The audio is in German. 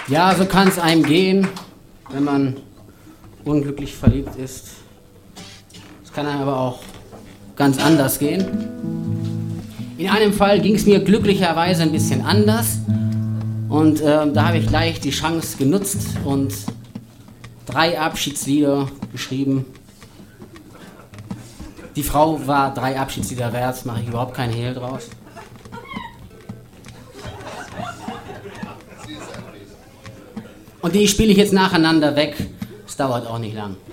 Ja, so kann es einem gehen, wenn man unglücklich verliebt ist. Es kann einem aber auch ganz anders gehen. In einem Fall ging es mir glücklicherweise ein bisschen anders und da habe ich gleich die Chance genutzt und 3 Abschiedslieder geschrieben. Die Frau war 3 Abschiedslieder wert, mache ich überhaupt keinen Hehl draus. Und die spiele ich jetzt nacheinander weg. Es dauert auch nicht lang.